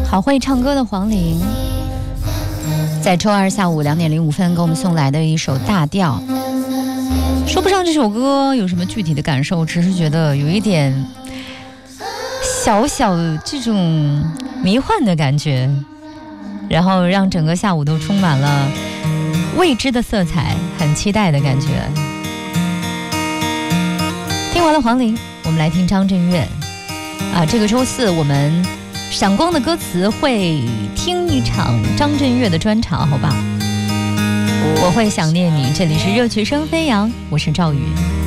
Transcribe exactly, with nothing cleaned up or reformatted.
好会唱歌的黄龄，在周二下午两点零五分给我们送来的一首《大调》。说不上这首歌有什么具体的感受，只是觉得有一点小小这种迷幻的感觉，然后让整个下午都充满了未知的色彩，很期待的感觉。听完了黄龄，我们来听张震岳啊。这个周四我们闪光的歌词会听一场张震岳的专场，好吧？我会想念你。这里是热曲声飞扬，我是赵宇。